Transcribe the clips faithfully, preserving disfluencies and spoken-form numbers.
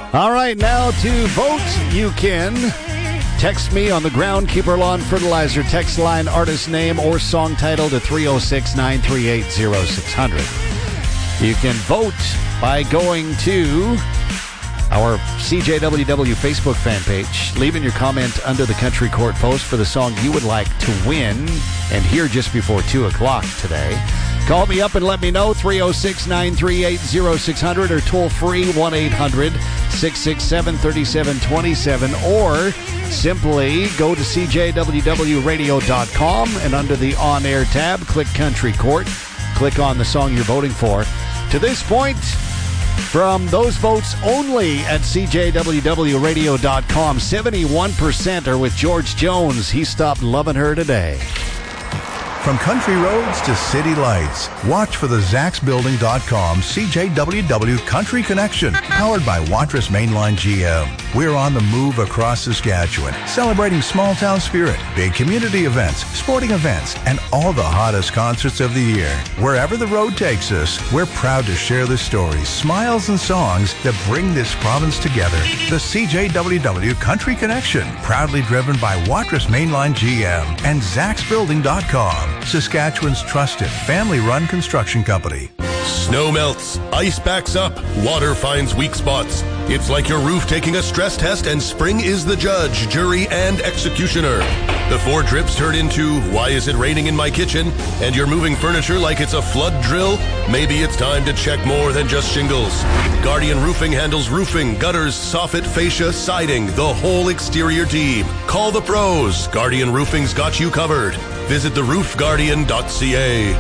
All right, now to vote. You can text me on the Groundkeeper Lawn Fertilizer text line, artist name or song title to three oh six, nine three eight, oh six hundred. You can vote by going to our C J W W Facebook fan page, leaving your comment under the Country Court post for the song you would like to win and hear just before two o'clock today. Call me up and let me know, three oh six, nine three eight, oh six hundred, or toll free one eight hundred, six six seven, three seven two seven, or simply go to C J W W radio dot com and under the On-Air tab, click Country Court, click on the song you're voting for. To this point, from those votes only at C J W W radio dot com, seventy-one percent are with George Jones. He stopped loving her today. From country roads to city lights, watch for the Zax Building dot com C J W W Country Connection, powered by Watrous Mainline G M. We're on the move across Saskatchewan, celebrating small-town spirit, big community events, sporting events, and all the hottest concerts of the year. Wherever the road takes us, we're proud to share the stories, smiles, and songs that bring this province together. The C J W W Country Connection, proudly driven by Watrous Mainline G M and Zax Building dot com. Saskatchewan's trusted family-run construction company. Snow melts, ice backs up, water finds weak spots. It's like your roof taking a stress test, and spring is the judge, jury, and executioner. The four drips turn into, why is it raining in my kitchen? And you're moving furniture like it's a flood drill? Maybe it's time to check more than just shingles. Guardian Roofing handles roofing, gutters, soffit, fascia, siding, the whole exterior team. Call the pros. Guardian Roofing's got you covered. Visit the roof guardian dot c a.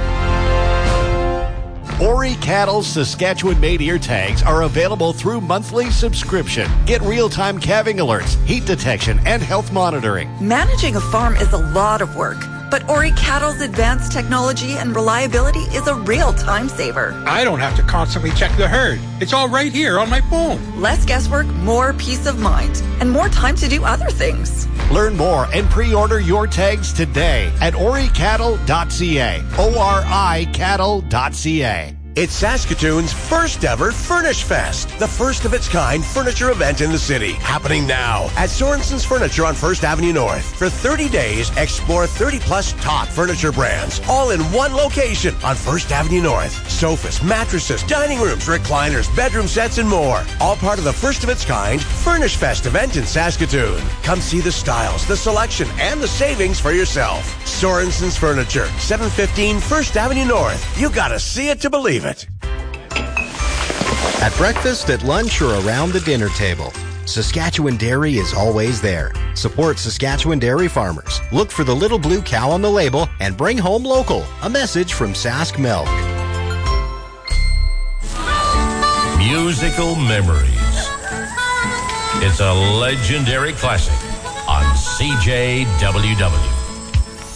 Ori Cattle's Saskatchewan-made ear tags are available through monthly subscription. Get real-time calving alerts, heat detection, and health monitoring. Managing a farm is a lot of work, but Ori Cattle's advanced technology and reliability is a real time saver. I don't have to constantly check the herd. It's all right here on my phone. Less guesswork, more peace of mind, and more time to do other things. Learn more and pre-order your tags today at ori cattle dot c a. O R I cattle dot c a. It's Saskatoon's first ever Furnish Fest, the first of its kind furniture event in the city, happening now at Sorensen's Furniture on First Avenue North. For thirty days, explore thirty plus top furniture brands, all in one location on First Avenue North. Sofas, mattresses, dining rooms, recliners, bedroom sets, and more. All part of the first of its kind Furnish Fest event in Saskatoon. Come see the styles, the selection, and the savings for yourself. Sorensen's Furniture, seven fifteen First Avenue North. You gotta see it to believe it. At breakfast, at lunch, or around the dinner table, Saskatchewan Dairy is always there. Support Saskatchewan dairy farmers. Look for the little blue cow on the label and bring home local. A message from Sask Milk. Musical Memories. It's a legendary classic on C J W W.